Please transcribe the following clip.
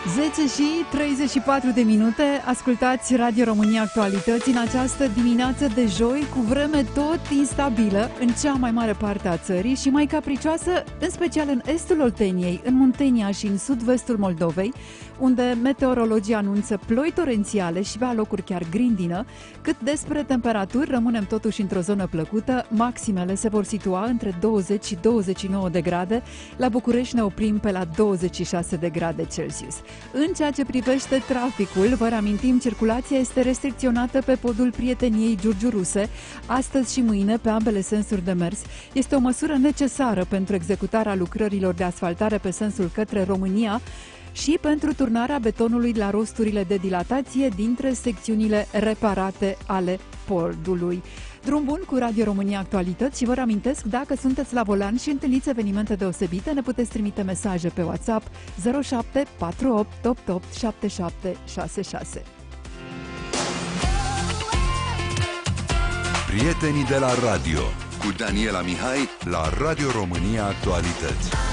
10 și 34 de minute, ascultați Radio România Actualități în această dimineață de joi, cu vreme tot instabilă în cea mai mare parte a țării și mai capricioasă, în special în estul Olteniei, în Muntenia și în sud-vestul Moldovei, unde meteorologii anunță ploi torențiale și pe alocuri chiar grindină. Cât despre temperaturi, rămânem totuși într-o zonă plăcută, maximele se vor situa între 20 și 29 de grade, la București ne oprim pe la 26 de grade Celsius. În ceea ce privește traficul, vă reamintim, circulația este restricționată pe podul Prieteniei Giurgiu-Ruse, astăzi și mâine pe ambele sensuri de mers. Este o măsură necesară pentru executarea lucrărilor de asfaltare pe sensul către România și pentru turnarea betonului la rosturile de dilatație dintre secțiunile reparate ale podului. Drum bun cu Radio România Actualități și vă reamintesc, dacă sunteți la volan și întâlniți evenimente deosebite, ne puteți trimite mesaje pe WhatsApp 07 48 88 77 66. Prietenii de la radio cu Daniela Mihai la Radio România Actualități.